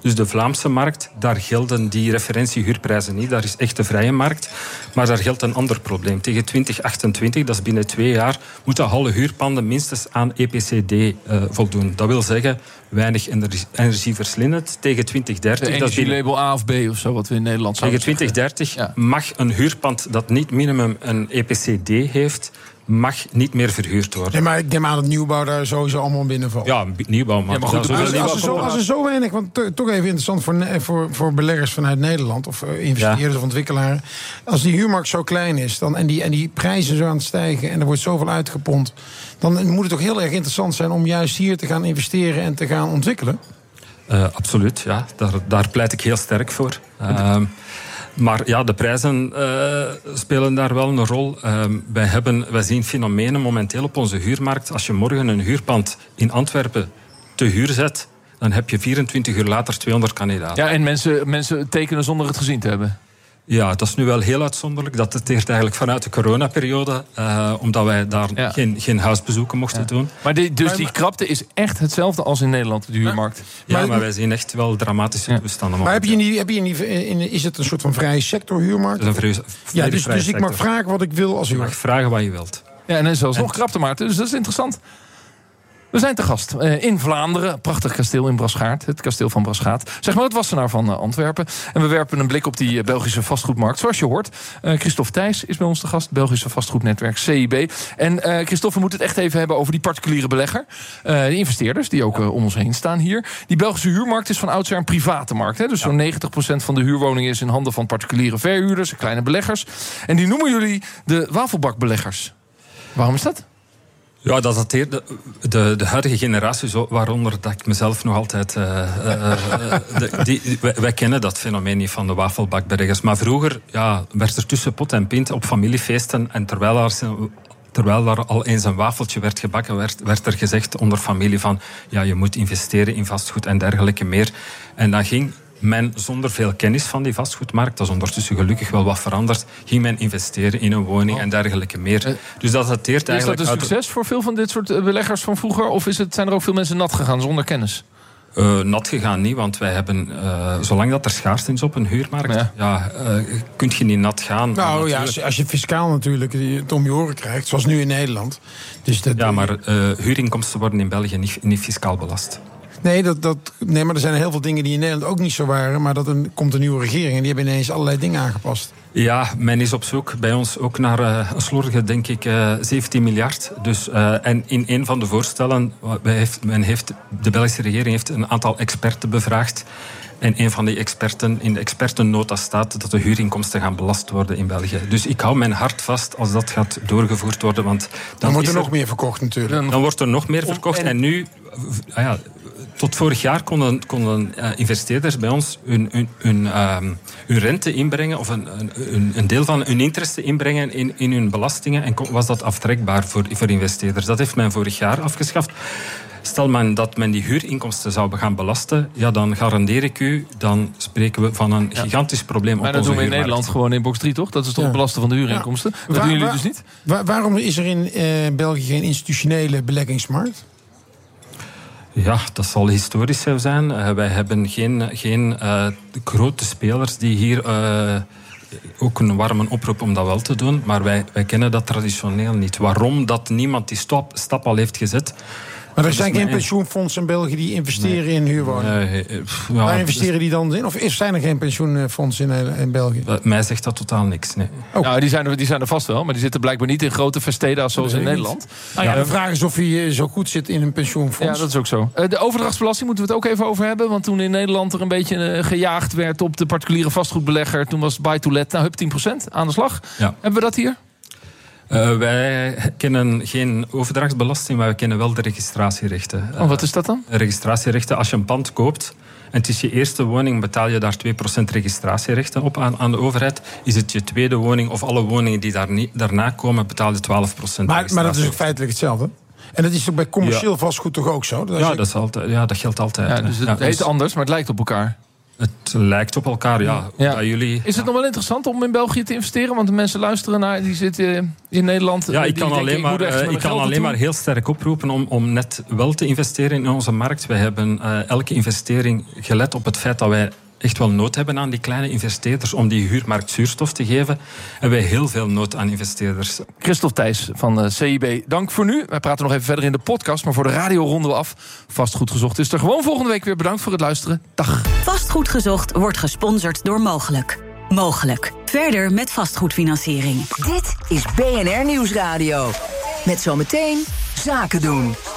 Dus de Vlaamse markt, daar gelden die referentiehuurprijzen niet. Daar is echt de vrije markt. Maar daar geldt een ander probleem. Tegen 2028, dat is binnen 2 jaar, moeten alle huurpanden minstens aan EPC-D voldoen. Dat wil zeggen, weinig energieverslindend. Tegen 2030... De energielabel A of B of zo, wat we in Nederland zouden zeggen. Tegen 2030 mag een huurpand dat niet minimum een EPC-D heeft, mag niet meer verhuurd worden. Nee, maar ik neem aan dat nieuwbouw daar sowieso allemaal binnen valt. Ja, nieuwbouw. Maar goed, als er zo weinig, want toch even interessant voor beleggers vanuit Nederland, of investeerders of ontwikkelaren. Als die huurmarkt zo klein is en die prijzen zo aan het stijgen en er wordt zoveel uitgepompt, dan moet het toch heel erg interessant zijn om juist hier te gaan investeren en te gaan ontwikkelen? Absoluut, ja. Daar pleit ik heel sterk voor. Maar ja, de prijzen spelen daar wel een rol. Wij zien fenomenen momenteel op onze huurmarkt. Als je morgen een huurpand in Antwerpen te huur zet, dan heb je 24 uur later 200 kandidaten. Ja, en mensen tekenen zonder het gezien te hebben. Ja, dat is nu wel heel uitzonderlijk. Dat dateert eigenlijk vanuit de coronaperiode, omdat wij daar geen huisbezoeken mochten doen. Maar die krapte is echt hetzelfde als in Nederland, de huurmarkt? Ja, maar wij zien echt wel dramatische toestanden. Maar is het een soort van vrije sector huurmarkt? Het is een dus ik mag vragen wat ik wil als huurder. Je mag vragen wat je wilt. Ja, en zelfs nog krapte, Maarten, dus dat is interessant. We zijn te gast in Vlaanderen. Prachtig kasteel in Braschaat. Het kasteel van Braschaat. Zeg maar het Wassenaar van Antwerpen. En we werpen een blik op die Belgische vastgoedmarkt. Zoals je hoort. Christophe Thijs is bij ons te gast. Belgische vastgoednetwerk CIB. En Christophe, we moeten het echt even hebben over die particuliere belegger. De investeerders die ook om ons heen staan hier. Die Belgische huurmarkt is van oudsher een private markt. Hè? Dus zo'n 90% van de huurwoningen is in handen van particuliere verhuurders. Kleine beleggers. En die noemen jullie de wafelbakbeleggers. Waarom is dat? Ja, dat dateert de huidige generatie, waaronder dat ik mezelf nog altijd... wij kennen dat fenomeen niet van de wafelbakbeleggers. Maar vroeger werd er tussen pot en pint op familiefeesten, en terwijl er al eens een wafeltje werd gebakken, werd er gezegd onder familie van je moet investeren in vastgoed en dergelijke meer. En dan ging men zonder veel kennis van die vastgoedmarkt, dat is ondertussen gelukkig wel wat veranderd, ging men investeren in een woning en dergelijke meer. Dus dat dateert eigenlijk... Is dat een succes voor veel van dit soort beleggers van vroeger? Of zijn er ook veel mensen nat gegaan zonder kennis? Nat gegaan niet, want wij hebben, zolang dat er schaarste is op een huurmarkt, kun je niet nat gaan. Nou ja, als je fiscaal natuurlijk het om je oren krijgt, zoals nu in Nederland. Dus maar huurinkomsten worden in België niet fiscaal belast. Nee, maar er zijn heel veel dingen die in Nederland ook niet zo waren. Maar komt een nieuwe regering en die hebben ineens allerlei dingen aangepast. Ja, men is op zoek bij ons ook naar een slordige, denk ik, 17 miljard. Dus, en in een van de voorstellen, de Belgische regering heeft een aantal experten bevraagd. En een van die experten in de expertennota staat dat de huurinkomsten gaan belast worden in België. Dus ik hou mijn hart vast als dat gaat doorgevoerd worden. Want dan wordt er nog meer verkocht natuurlijk. Dan wordt er nog meer verkocht. En nu... Tot vorig jaar konden investeerders bij ons hun rente inbrengen, of een deel van hun interesse inbrengen in hun belastingen, en was dat aftrekbaar voor investeerders. Dat heeft men vorig jaar afgeschaft. Stel men dat men die huurinkomsten zou gaan belasten, dan garandeer ik u, dan spreken we van een gigantisch probleem op onze huurmarkt. Maar dat doen we in Nederland gewoon in box 3, toch? Dat is toch het belasten van de huurinkomsten? Dat doen jullie dus niet? Waarom is er in België geen institutionele beleggingsmarkt? Ja, dat zal historisch zo zijn. Wij hebben geen grote spelers die hier ook een warme oproep om dat wel te doen. Maar wij kennen dat traditioneel niet. Waarom dat niemand die stap al heeft gezet? Maar er zijn geen pensioenfondsen in België die investeren in huurwoningen. Waar investeren die dan in? Of zijn er geen pensioenfondsen in België? Mij zegt dat totaal niks, nee. Nou, die zijn er vast wel, maar die zitten blijkbaar niet in grote vesteda's zoals in Nederland. De vraag is of je zo goed zit in een pensioenfonds. Ja, dat is ook zo. De overdrachtsbelasting moeten we het ook even over hebben. Want toen in Nederland er een beetje gejaagd werd op de particuliere vastgoedbelegger, toen was buy-to-let, hup 10% aan de slag. Ja. Hebben we dat hier? Wij kennen geen overdrachtsbelasting, maar we kennen wel de registratierechten. Wat is dat dan? Registratierechten, als je een pand koopt en het is je eerste woning, betaal je daar 2% registratierechten op aan de overheid. Is het je tweede woning of alle woningen die daarna komen, betaal je 12%. Maar dat is ook feitelijk hetzelfde. En dat is toch bij commercieel vastgoed toch ook zo? Dat geldt altijd. Ja, dus het heet anders, maar het lijkt op elkaar. Het lijkt op elkaar, ja. Jullie, is het nog wel interessant om in België te investeren? Want de mensen luisteren naar, die zitten in Nederland. Ja, ik kan alleen maar heel sterk oproepen om net wel te investeren in onze markt. Wij hebben elke investering gelet op het feit dat wij echt wel nood hebben aan die kleine investeerders om die huurmarkt zuurstof te geven. En wij heel veel nood aan investeerders. Christophe Thijs van CIB, dank voor nu. Wij praten nog even verder in de podcast, maar voor de radio ronden we af. Vastgoed Gezocht is er gewoon volgende week weer. Bedankt voor het luisteren. Dag. Vastgoed Gezocht wordt gesponsord door Mogelijk. Mogelijk. Verder met vastgoedfinanciering. Dit is BNR Nieuwsradio. Met zometeen Zaken doen.